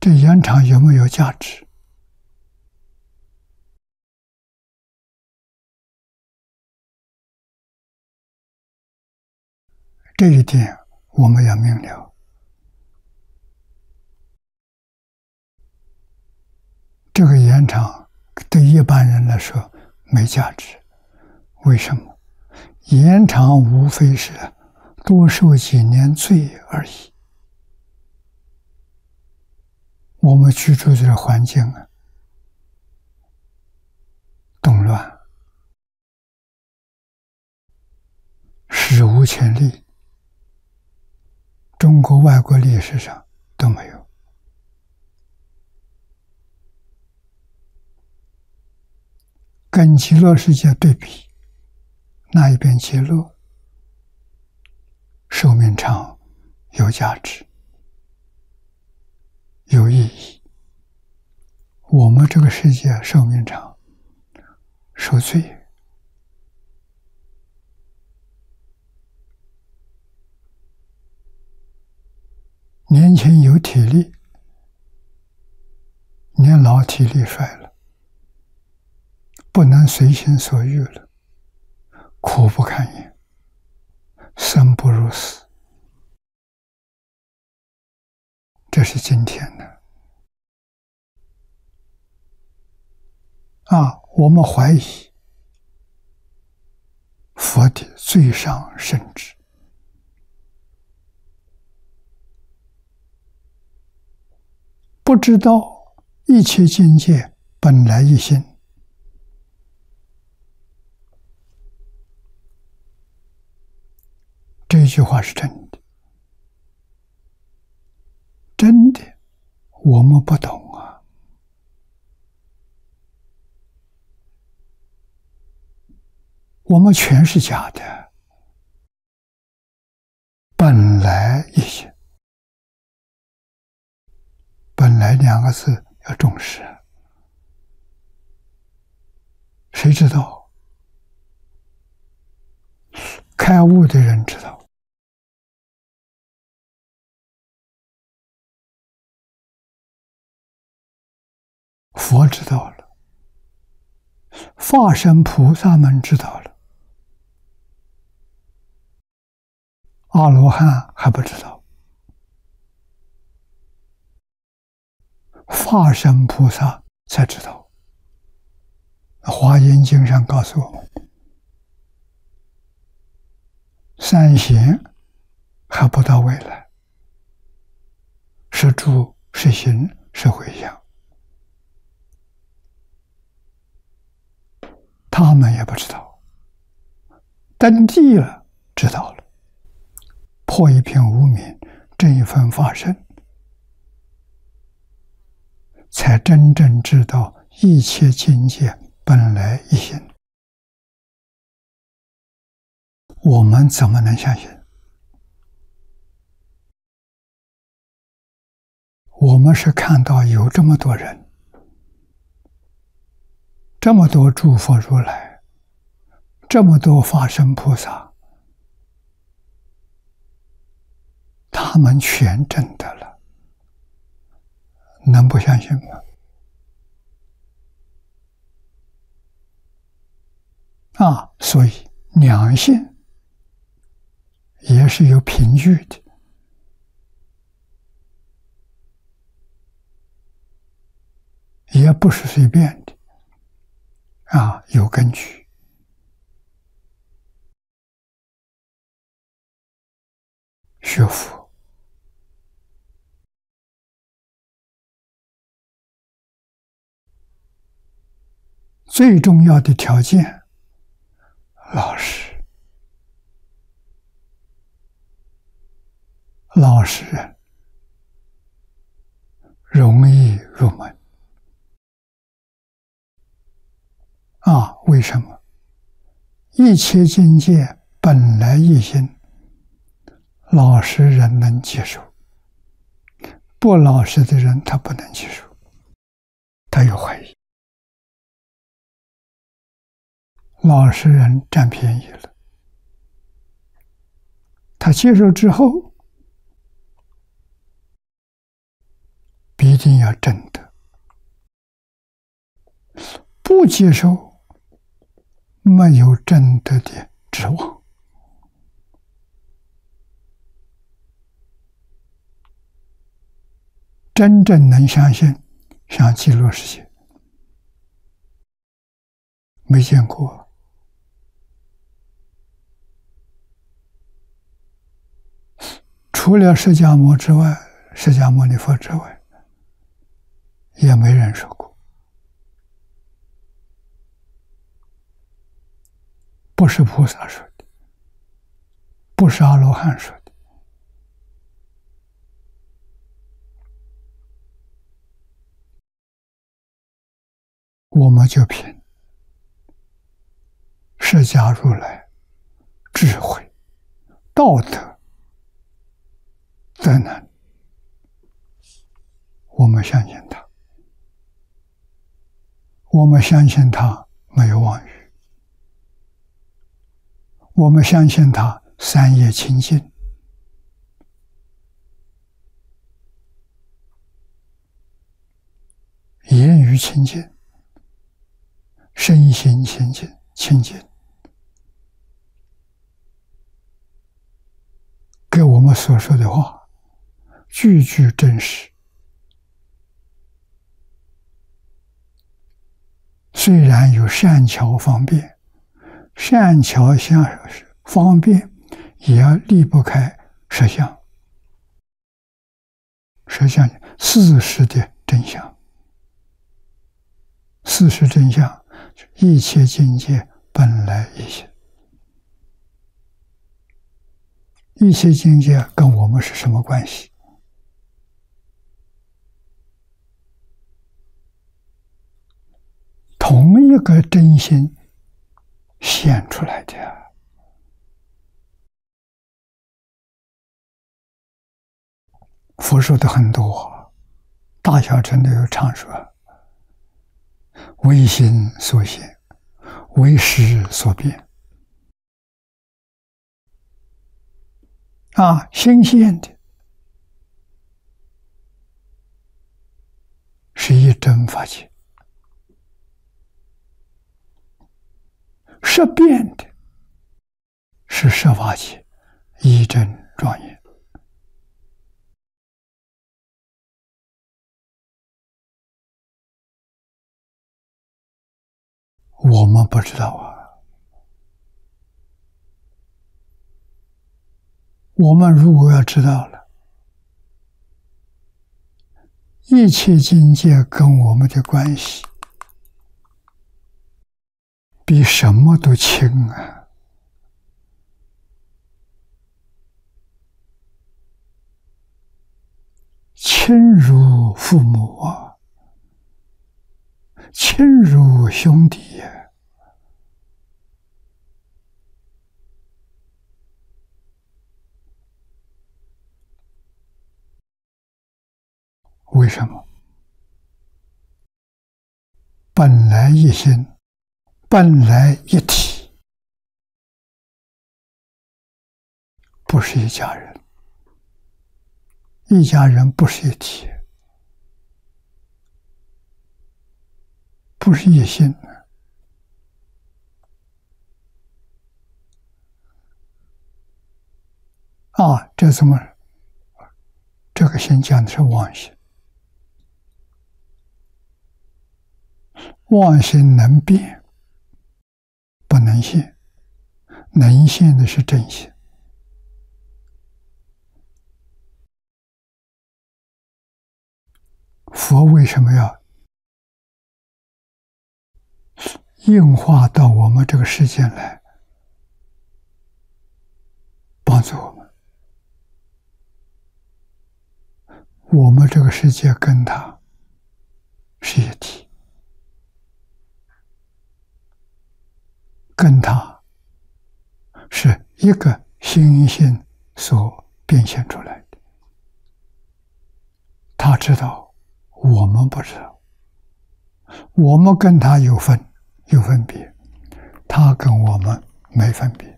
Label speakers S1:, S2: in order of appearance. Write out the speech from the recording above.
S1: 这延长有没有价值？这一点我们要明了。这个延长对一般人来说没价值，为什么？延长无非是多受几年罪而已。我们居住的环境动乱，史无前例，中国外国历史上都没有。跟极乐世界对比，那一边极乐寿命长，有价值，有意义。我们这个世界寿命长，受罪。年轻有体力，年老体力衰了，不能随心所欲了，苦不堪言，生不如死。这是今天的我们怀疑佛的最上圣旨，不知道一切境界本来一心。这句话是真的，真的我们不懂啊。我们全是假的，本来一心。本来两个字要重视，谁知道？开悟的人知道。佛知道了，法身菩萨们知道了，阿罗汉还不知道，法身菩萨才知道。华严经上告诉我们，三贤还不到未来，是住，是行，是回向。他们也不知道，登地了，知道了，破一片无明，正一分法身，才真正知道一切境界本来一心。我们怎么能相信？我们是看到有这么多人，这么多诸佛如来，这么多法身菩萨，他们全证得了，能不相信吗？所以两性也是有凭据的，也不是随便的，有根据。学佛最重要的条件，老实，老实人容易入门。为什么？一切境界本来一心，老实人能接受，不老实的人他不能接受，他有怀疑。老实人占便宜了，他接受之后，别一定要证得。不接受，没有证得的指望。真正能相信，像极乐世界，没见过。除了释迦牟之外，释迦牟尼佛之外，也没人说过。不是菩萨说的，不是阿罗汉说的。我们就凭释迦如来智慧、道德、德能，我们相信他，我们相信他没有妄语，我们相信他三业清净，言语清净，身心清净，给我们所说的话句句真实。虽然有善巧方便，善巧相方便也要离不开实相，实相事实的真相。事实真相，一切境界本来一心。一切境界跟我们是什么关系？同一个真心显出来的。佛说的很多，大小乘都有常说，唯心所现，唯识所变。心现的是一真法界，识变的是十法界，一真庄严。我们不知道啊。我们如果要知道了，一切境界跟我们的关系比什么都轻啊！亲如父母啊，亲如兄弟啊。为什么？本来一心，本来一体，不是一家人。一家人不是一体，不是一心。这怎么？这个心讲的是妄心。妄心能变，不能现，能现的是真心。佛为什么要应化到我们这个世间来，帮助我们？我们这个世界跟他是一体，跟他是一个心性所变现出来的。他知道，我们不知道。我们跟他有分别，他跟我们没分别。